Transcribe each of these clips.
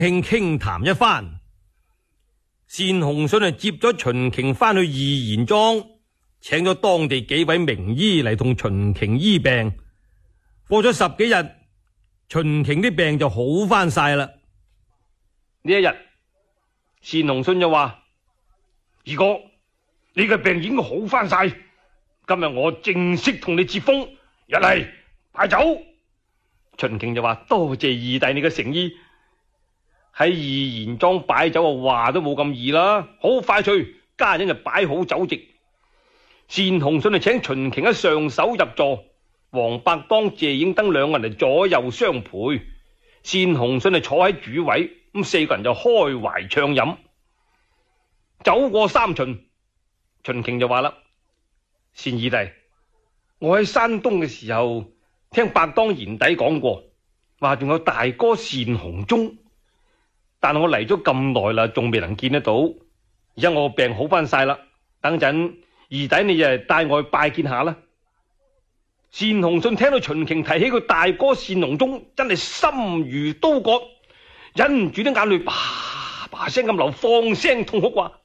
慶傾談一番。單鴻信接咗秦瓊翻去義賢莊，請咗當地幾位名醫嚟同秦瓊醫病。過咗10幾日，秦瓊啲病就好翻晒啦。 呢一日，單鴻信就話：二哥，你嘅病已經好翻晒，今日我正式同你接風，一嚟擺酒。秦瓊就話：多謝二弟你嘅誠意。喺義賢莊擺酒啊，話都冇咁易啦，好快脆，家人就擺好酒席。單鴻信就請秦瓊喺上首入座，王伯當、謝影登兩個人嚟左右相陪，單鴻信就坐喺主位，咁4個人就開懷暢飲。酒過3巡，秦瓊就話啦：單二弟，我喺山東嘅時候聽伯當賢弟講過，話仲有大哥單鴻忠，但我嚟咗咁耐啦，仲未能見得到。而家我病好翻晒啦，等陣二弟你就嚟帶我去拜見下啦。單鴻信聽到秦瓊提起佢大哥單鴻忠，真係心如刀割，忍唔住啲眼淚叭叭聲咁流，放聲痛哭話：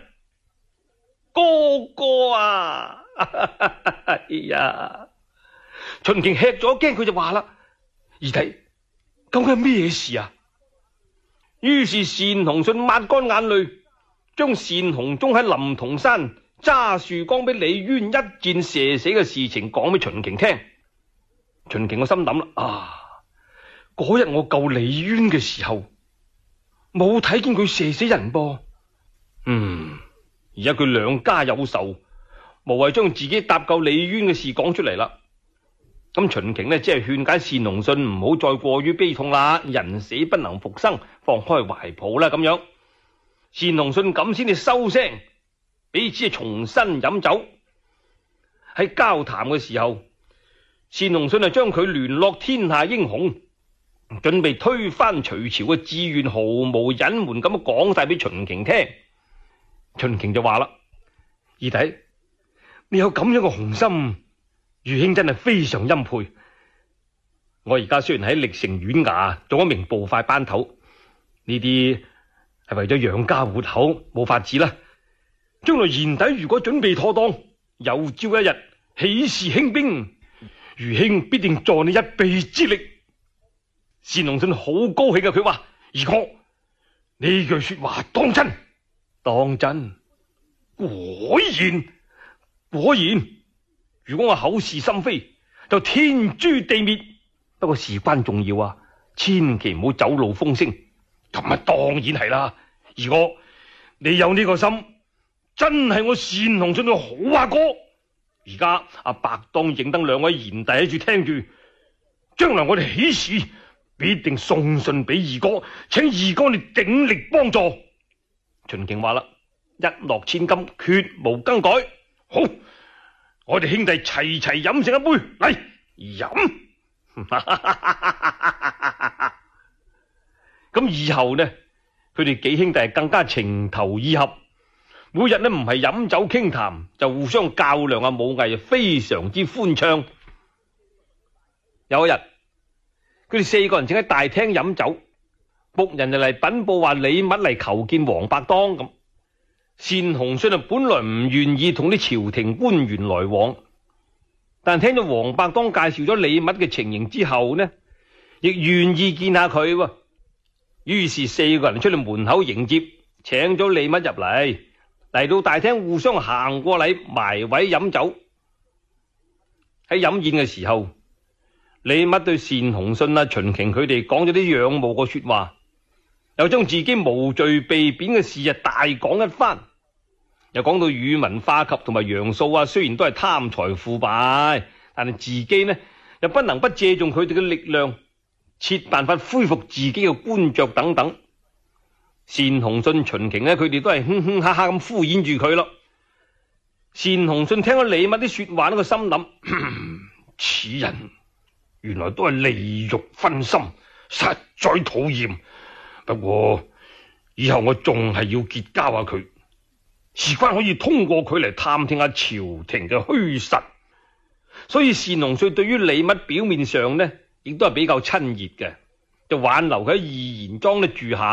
哥哥啊！哎呀！秦瓊吃咗驚，佢就話啦：二弟，究竟係咩事啊？於是單鴻信抹乾眼淚，將單鴻忠喺臨潼山揸樹江俾李淵一箭射死嘅事情講俾秦瓊聽。秦瓊個心諗啦：嗰日我救李淵嘅時候，冇睇見佢射死人噃。而家佢兩家有仇，無謂將自己搭救李淵嘅事講出嚟啦。咁秦瓊呢，只係勸解單鴻信唔好再過於悲痛啦，人死不能復生，放開懷抱啦咁樣。單鴻信咁先至收聲，彼此重新飲酒。喺交談嘅時候，單鴻信就將佢聯絡天下英雄，準備推翻隋朝嘅志願毫無隱瞞咁講晒俾秦瓊聽。秦瓊就話啦：二弟，你有咁樣嘅雄心，余兄真係非常欽佩。我而家雖然喺歷城縣衙做一名捕快班頭，呢啲係為咗養家活口，冇法子啦。將來賢弟如果準備妥當，有朝一日起事興兵，余兄必定助你一臂之力。單鴻信好高興嘅，佢話：二哥，呢句說話當真？當真，果然。如果我口是心非，就天誅地滅。不過事關重要啊，千祈唔好走漏風聲。咁啊，當然係啦。二哥，你有呢個心，真係我單鴻信嘅好阿哥。而家阿伯當、應登兩位賢弟喺住聽住，將來我哋起事必定送信俾二哥，請二哥你鼎力幫助。秦瓊話啦：一諾千金，決無更改。好，我哋兄弟齊齊飲成一杯，嚟飲。咁以後呢，佢哋幾兄弟更加情投意合，每日呢唔係飲酒傾談，就互相較量啊，武藝非常之歡暢。有一日，佢哋4個人正喺大廳飲酒，僕人就嚟稟報話李密嚟求見王伯當咁。單鴻信本來唔願意同啲朝廷官員來往，但聽到王伯當介紹咗李密嘅情形之後呢，亦願意見下佢。於是4個人出嚟門口迎接，請咗李密入嚟，嚟到大廳互相行過禮，埋位飲酒。喺飲宴嘅時候，李密對單鴻信啊、秦瓊佢哋講咗啲仰慕嘅說話，又將自己無罪被貶嘅事啊大講一番，又講到宇文化及同埋楊素啊，雖然都係貪財腐敗，但係自己呢又不能不借重佢哋嘅力量，設辦法恢復自己嘅官爵等等。單鴻信、秦瓊呢，佢哋都係哼哼哈哈咁敷衍住佢咯。單鴻信聽咗李密啲說話呢，個心諗：此人原來都係利欲熏心，實在討厭。不過以後我仲係要結交下佢，事關可以通過佢嚟探聽下朝廷嘅虛實。所以單鴻信對於李密表面上呢，亦都係比較親熱嘅。 就挽留佢喺義賢莊呢住下。